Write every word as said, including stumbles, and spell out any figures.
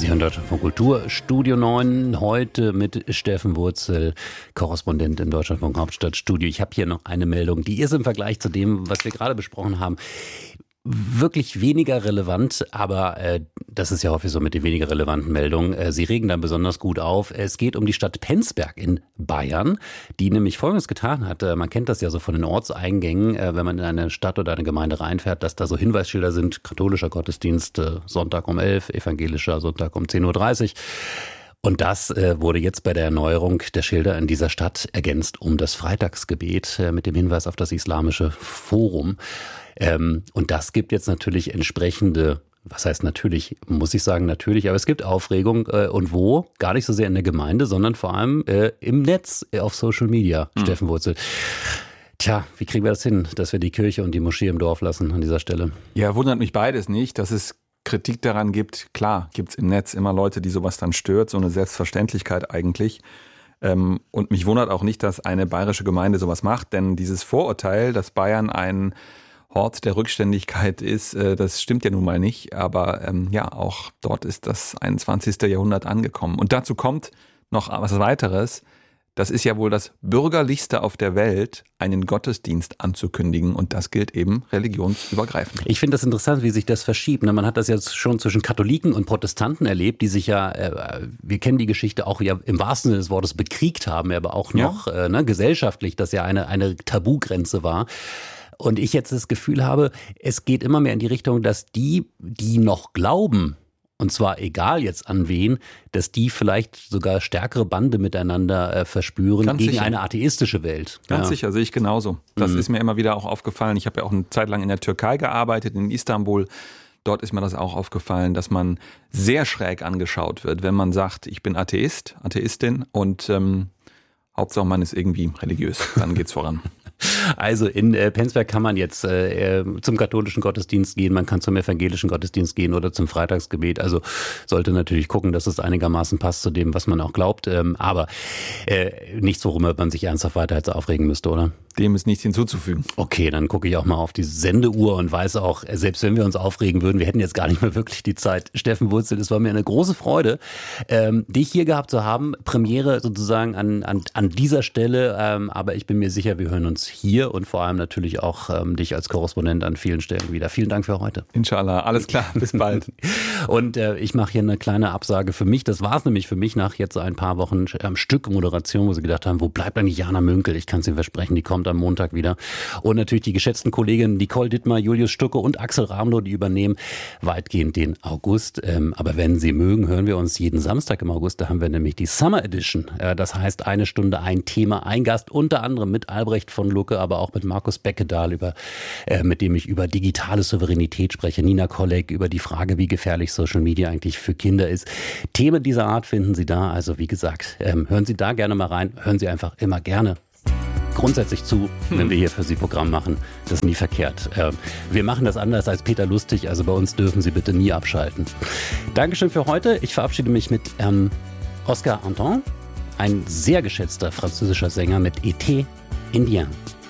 Sie hören Deutschlandfunk Kultur, Studio neun, heute mit Steffen Wurzel, Korrespondent im Deutschlandfunk Hauptstadtstudio. Ich habe hier noch eine Meldung, die ist im Vergleich zu dem, was wir gerade besprochen haben, wirklich weniger relevant, aber äh, das ist ja häufig so mit den weniger relevanten Meldungen. Äh, sie regen dann besonders gut auf. Es geht um die Stadt Penzberg in Bayern, die nämlich Folgendes getan hat. Äh, man kennt das ja so von den Ortseingängen, äh, wenn man in eine Stadt oder eine Gemeinde reinfährt, dass da so Hinweisschilder sind, katholischer Gottesdienst äh, Sonntag um elf, evangelischer Sonntag um zehn Uhr dreißig. Und das äh, wurde jetzt bei der Erneuerung der Schilder in dieser Stadt ergänzt um das Freitagsgebet äh, mit dem Hinweis auf das Islamische Forum. Ähm, und das gibt jetzt natürlich entsprechende, was heißt natürlich, muss ich sagen natürlich, aber es gibt Aufregung äh, und wo? Gar nicht so sehr in der Gemeinde, sondern vor allem äh, im Netz, äh, auf Social Media, mhm. Steffen Wurzel. Tja, wie kriegen wir das hin, dass wir die Kirche und die Moschee im Dorf lassen an dieser Stelle? Ja, wundert mich beides nicht, dass es Kritik daran gibt. Klar, gibt es im Netz immer Leute, die sowas dann stört, so eine Selbstverständlichkeit eigentlich. Ähm, und mich wundert auch nicht, dass eine bayerische Gemeinde sowas macht, denn dieses Vorurteil, dass Bayern ein Hort der Rückständigkeit ist, äh, das stimmt ja nun mal nicht. Aber ähm, ja, auch dort ist das einundzwanzigste Jahrhundert angekommen. Und dazu kommt noch was weiteres. Das ist ja wohl das Bürgerlichste auf der Welt, einen Gottesdienst anzukündigen. Und das gilt eben religionsübergreifend. Ich finde das interessant, wie sich das verschiebt. Man hat das jetzt schon zwischen Katholiken und Protestanten erlebt, die sich ja, äh, wir kennen die Geschichte auch ja im wahrsten Sinne des Wortes bekriegt haben, aber auch noch ja. äh, ne, gesellschaftlich, dass ja eine, eine Tabugrenze war. Und ich jetzt das Gefühl habe, es geht immer mehr in die Richtung, dass die, die noch glauben, und zwar egal jetzt an wen, dass die vielleicht sogar stärkere Bande miteinander äh, verspüren Ganz gegen sicher. eine atheistische Welt. Ganz ja. sicher, sehe ich genauso. Das mhm. ist mir immer wieder auch aufgefallen. Ich habe ja auch eine Zeit lang in der Türkei gearbeitet, in Istanbul. Dort ist mir das auch aufgefallen, dass man sehr schräg angeschaut wird, wenn man sagt, ich bin Atheist, Atheistin und ähm, Hauptsache man ist irgendwie religiös. Dann geht's voran. Also in äh, Penzberg kann man jetzt äh, zum katholischen Gottesdienst gehen, man kann zum evangelischen Gottesdienst gehen oder zum Freitagsgebet. Also sollte natürlich gucken, dass es einigermaßen passt zu dem, was man auch glaubt. Ähm, aber äh, nichts, worüber man sich ernsthaft weiter jetzt aufregen müsste, oder? Dem ist nichts hinzuzufügen. Okay, dann gucke ich auch mal auf die Sendeuhr und weiß auch, selbst wenn wir uns aufregen würden, wir hätten jetzt gar nicht mehr wirklich die Zeit. Steffen Wurzel, es war mir eine große Freude, ähm, dich hier gehabt zu haben. Premiere sozusagen an, an, an dieser Stelle. Ähm, aber ich bin mir sicher, wir hören uns hier und vor allem natürlich auch ähm, dich als Korrespondent an vielen Stellen wieder. Vielen Dank für heute. Inshallah, alles klar, bis bald. Und äh, ich mache hier eine kleine Absage für mich. Das war es nämlich für mich nach jetzt ein paar Wochen am Stück Moderation, wo sie gedacht haben, wo bleibt eigentlich Jana Münkel? Ich kann es Ihnen versprechen, die kommt am Montag wieder. Und natürlich die geschätzten Kolleginnen Nicole Dittmar, Julius Stucke und Axel Ramlow, die übernehmen weitgehend den August. Ähm, aber wenn Sie mögen, hören wir uns jeden Samstag im August. Da haben wir nämlich die Summer Edition. Äh, das heißt, eine Stunde, ein Thema, ein Gast, unter anderem mit Albrecht von Lucke, aber auch mit Markus Beckedahl, über, äh, mit dem ich über digitale Souveränität spreche. Nina Kolleg über die Frage, wie gefährlich Social Media eigentlich für Kinder ist. Themen dieser Art finden Sie da. Also wie gesagt, ähm, hören Sie da gerne mal rein. Hören Sie einfach immer gerne grundsätzlich zu, wenn wir hier für Sie Programm machen. Das ist nie verkehrt. Äh, wir machen das anders als Peter Lustig, also bei uns dürfen Sie bitte nie abschalten. Dankeschön für heute. Ich verabschiede mich mit ähm, Oscar Anton, ein sehr geschätzter französischer Sänger mit Été Indien.